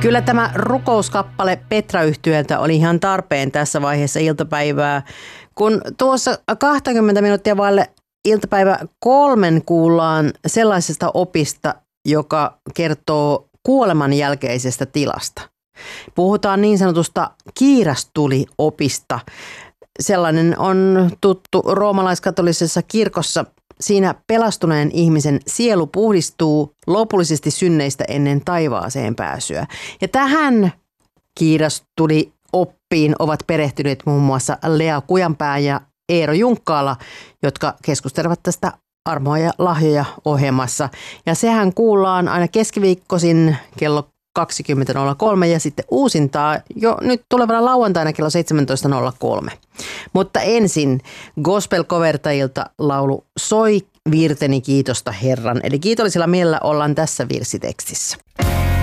Kyllä tämä rukouskappale Petra-yhtyeeltä oli ihan tarpeen tässä vaiheessa iltapäivää, kun tuossa 20 minuuttia vaille iltapäivä 3 kuullaan sellaisesta opista, joka kertoo kuoleman jälkeisestä tilasta. Puhutaan niin sanotusta kiirastuli-opista. Sellainen on tuttu roomalaiskatolisessa kirkossa. Siinä pelastuneen ihmisen sielu puhdistuu lopullisesti synneistä ennen taivaaseen pääsyä. Ja tähän kiirastuli-oppiin ovat perehtyneet muun muassa Lea Kujanpää ja Eero Junkkaala, jotka keskustelevat tästä Armoa ja lahjoja -ohjelmassa. Ja sehän kuullaan aina keskiviikkoisin kello 20.03 ja sitten uusintaa jo nyt tulevana lauantaina kello 17.03. Mutta ensin gospel-kovertajilta laulu Soi virteni kiitosta Herran. Eli kiitollisella mielellä ollaan tässä virsitekstissä.